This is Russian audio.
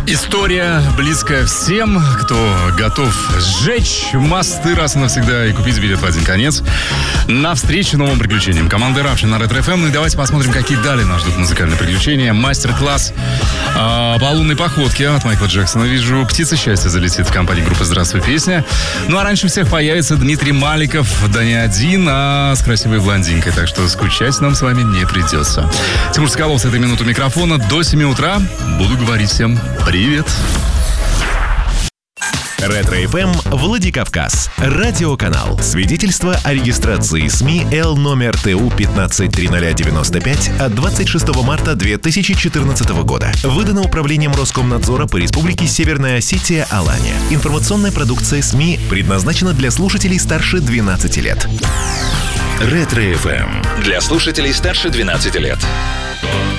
История близкая всем, кто готов сжечь мосты раз и навсегда и купить билет в один конец. Навстречу новым приключениям. Команда Eruption на Ретро ФМ. Ну и давайте посмотрим, какие далее нас ждут музыкальные приключения. Мастер-класс по лунной походке от Майкла Джексона. Вижу, «Птица счастья» залетит в компании группы «Здравствуй, песня». Ну а раньше всех появится Дмитрий Маликов. Да не один, а с красивой блондинкой. Так что скучать нам с вами не придется. Тимур Соколов с этой минуты микрофона. До 7 утра буду говорить всем привет. Ретро-ФМ Владикавказ. Радиоканал. Свидетельство о регистрации СМИ Л номер ТУ 153095 от 26 марта 2014 года. Выдано Управлением Роскомнадзора по Республике Северная Осетия Алания. Информационная продукция СМИ предназначена для слушателей старше 12 лет. Ретро-ФМ. Для слушателей старше 12 лет.